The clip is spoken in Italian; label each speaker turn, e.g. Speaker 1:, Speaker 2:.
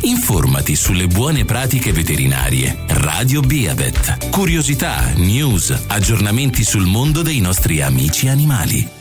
Speaker 1: Informati sulle buone pratiche veterinarie. Radio Beavet. Curiosità, news, aggiornamenti sul mondo dei nostri amici animali.